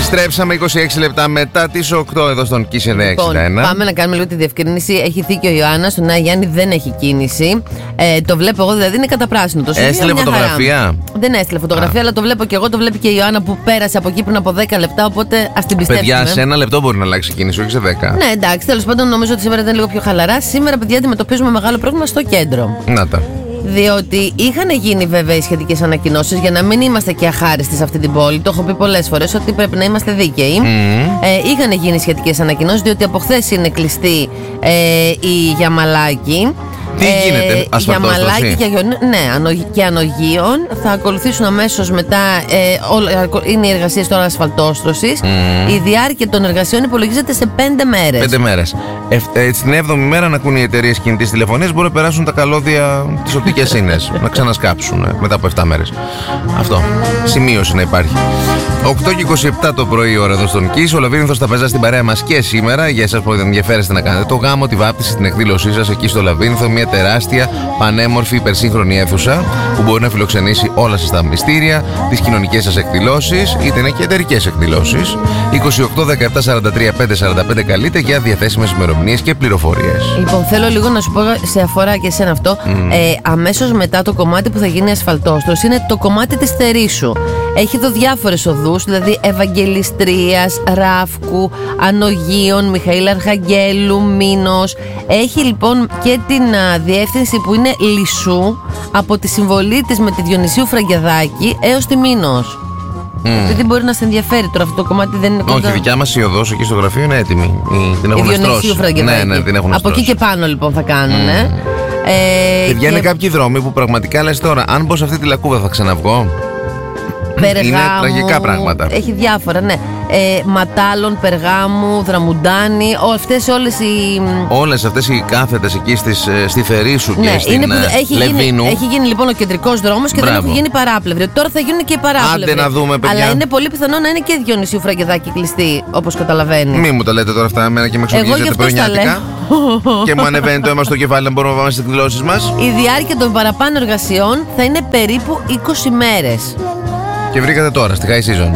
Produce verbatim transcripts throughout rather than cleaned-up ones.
Επιστρέψαμε είκοσι έξι λεπτά μετά τις οκτώ εδώ στον Kiss εννιακόσια εξήντα ένα. Λοιπόν, πάμε να κάνουμε λίγο τη διευκρίνηση. Έχει δίκιο ο Ιωάννας, στον Νέα Γιάννη δεν έχει κίνηση. Ε, το βλέπω εγώ, δηλαδή είναι καταπράσινο το σημείο. Έστειλε φωτογραφία. Χαρά. Δεν έστειλε φωτογραφία, Α. αλλά το βλέπω και εγώ, το βλέπει και η Ιωάννα που πέρασε από εκεί πριν από δέκα λεπτά. Οπότε ας την πιστέψουμε. Παιδιά, σε ένα λεπτό μπορεί να αλλάξει κίνηση, όχι σε δέκα. Ναι, εντάξει, τέλος πάντων νομίζω ότι σήμερα ήταν λίγο πιο χαλαρά. Σήμερα, παιδιά, αντιμετωπίζουμε μεγάλο πρόβλημα στο κέντρο. Να τα. Διότι είχαν γίνει βέβαια οι σχετικές ανακοινώσεις για να μην είμαστε και αχάριστοι σε αυτή την πόλη. Το έχω πει πολλές φορές ότι πρέπει να είμαστε δίκαιοι. Mm. Ε, είχαν γίνει σχετικές ανακοινώσεις, διότι από χθες είναι κλειστή ε, η Γιαμαλάκη. Τι ε, γίνεται, ασφαλτόστρωση? Για Μαλάκη και, ναι, και Ανογείων. Θα ακολουθήσουν αμέσως μετά. Ε, όλα, είναι οι εργασίες τώρα ασφαλτόστρωσης. Mm. Η διάρκεια των εργασιών υπολογίζεται σε πέντε μέρες. Πέντε μέρες. Ε, ε, στην έβδομη μέρα να ακούν οι εταιρείες κινητής τηλεφωνίας, μπορούν να περάσουν τα καλώδια, τις οπτικές ίνες, να ξανασκάψουν ε, μετά από επτά μέρες. Αυτό. Σημείωση να υπάρχει. οκτώ και είκοσι επτά το πρωί ώρα εδώ στον Kiss. Ο Λαβύρινθος θα παίζα στην παρέα μας και σήμερα. Για εσάς που ενδιαφέρεστε να κάνετε το γάμο, τη βάπτιση, την εκδήλωσή σας εκεί στο Λαβύρινθο. Μια τεράστια, πανέμορφη, υπερσύγχρονη αίθουσα που μπορεί να φιλοξενήσει όλα σας τα μυστήρια, τις κοινωνικές σας εκδηλώσεις, είτε είναι και εταιρικές εκδηλώσεις. είκοσι οκτώ δεκαεπτά σαράντα τρία πέντε σαράντα πέντε καλείτε για διαθέσιμες ημερομηνίες και πληροφορίες. Λοιπόν, θέλω λίγο να σου πω σε αφορά και εσένα αυτό. Mm. Ε, αμέσως μετά το κομμάτι που θα γίνει ασφαλτόστρωση είναι το κομμάτι της Θερήσου. Έχει εδώ διάφορες οδούς, δηλαδή Ευαγγελιστρίας, Ράφκου, Ανογείων, Μιχαήλ Αρχαγγέλου, Μήνος. Έχει λοιπόν και την α, διεύθυνση που είναι Λυσού, από τη συμβολή της με τη Διονυσίου Φραγκεδάκη έως τη Μήνος. Mm. Επειδή μπορεί να σε ενδιαφέρει τώρα αυτό το κομμάτι, δεν είναι κοντά. Όχι, η δικιά μας η οδός εκεί στο γραφείο είναι έτοιμη. Την έχουν στρώσει. Ναι, ναι, την έχουν από εκεί και πάνω λοιπόν θα κάνουν. Mm. Ε, και βγαίνουν και... κάποιοι δρόμοι που πραγματικά λες τώρα, αν μπω σε αυτή τη λακκούβα θα ξαναβγώ. Περγάμου, είναι τραγικά πράγματα. Έχει διάφορα, ναι. Ε, Ματάλων, Περγάμου, Δραμουντάνη, αυτές όλες οι. Όλες αυτές οι κάθετες εκεί στις, στη Θερήσου ναι, και στην έχει Λεβίνου. Γίνει, έχει γίνει λοιπόν ο κεντρικός δρόμος και Μπράβο. δεν έχει γίνει παράπλευρη. Τώρα θα γίνουν και οι παράπλευροι. Άντε να δούμε, παιδιά. Αλλά είναι πολύ πιθανό να είναι και Διονυσίου Φραγκεδάκη κλειστή, όπως καταλαβαίνει. Μη μου τα λέτε τώρα αυτά εμένα και με εξοργίζετε πρωινιάτικα. Και μου ανεβαίνει το αίμα στο κεφάλι να μπορούμε να πάμε στις εκδηλώσεις μας. Η διάρκεια των παραπάνω εργασιών θα είναι περίπου είκοσι μέρες. Και βρήκατε τώρα στη high season.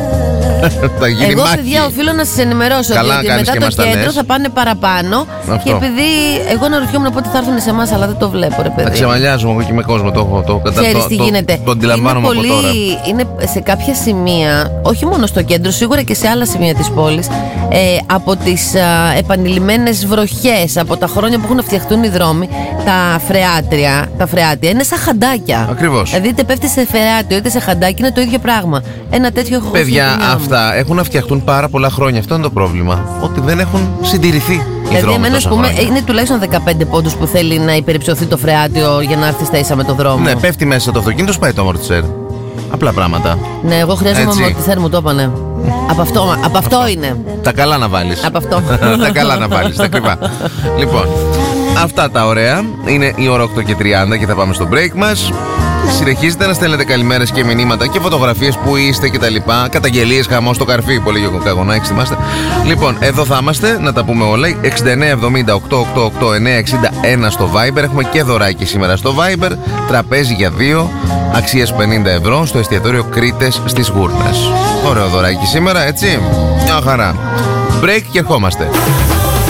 Θα γίνει εγώ, μάχη. παιδιά, οφείλω να σας ενημερώσω Καλά ότι μετά το κέντρο νες. θα πάνε παραπάνω. Αυτό. Και επειδή εγώ να ρωτιόμουν πότε θα έρθουν σε εμάς, αλλά δεν το βλέπω, ρε παιδί. Θα ξεμαλιάζουμε εγώ και με κόσμο. Το, το, το, Ξέρεις τι το, γίνεται. Το, το αντιλαμβάνομαι από τώρα. Είναι σε κάποια σημεία, όχι μόνο στο κέντρο, σίγουρα και σε άλλα σημεία της πόλης, ε, από τις α, επανειλημμένες βροχές, από τα χρόνια που έχουν φτιαχτούν οι δρόμοι, τα φρεάτρια, τα φρεάτια είναι σαν χαντάκια. Ακριβώς. Δηλαδή είτε πέφτει σε φρεάτιο είτε σε χαντάκι, είναι το ίδιο πράγμα. Ένα τέτοιο έχω. Παιδιά, αυτά έχουν να φτιαχτούν πάρα πολλά χρόνια. Αυτό είναι το πρόβλημα. Ότι δεν έχουν συντηρηθεί. Δηλαδή, εμένα, ας πούμε, είναι τουλάχιστον δεκαπέντε πόντους που θέλει να υπερυψωθεί το φρεάτιο για να έρθει στα ίσα με το δρόμο. Ναι, πέφτει μέσα το αυτοκίνητο, σπάει το αμορτισέρ. Απλά πράγματα. Ναι, εγώ χρειάζομαι αμορτισέρ, μου το είπανε. Από αυτό, από αυτό, αυτό είναι. Τα καλά να βάλεις. Από αυτό. Τα καλά να βάλεις, τα κρυβά. Λοιπόν, αυτά τα ωραία. Είναι η ώρα οκτώ και τριάντα και θα πάμε στο break μας. Συνεχίζετε να στέλνετε καλημέρες και μηνύματα και φωτογραφίες που είστε και τα λοιπά. Καταγγελίες, χαμό στο καρφί που λέγει ο Καγωνάκης, θυμάστε. Λοιπόν, εδώ θα είμαστε να τα πούμε όλα. εξήντα εννέα εβδομήντα οκτώ ογδόντα οκτώ εννιακόσια εξήντα ένα στο Viber. Έχουμε και δωράκι σήμερα στο Viber. Τραπέζι για δύο, αξίας πενήντα ευρώ στο εστιατόριο Κρήτες στις Γούρνες. Ωραίο δωράκι σήμερα, έτσι. Μια χαρά. Break και ερχόμαστε.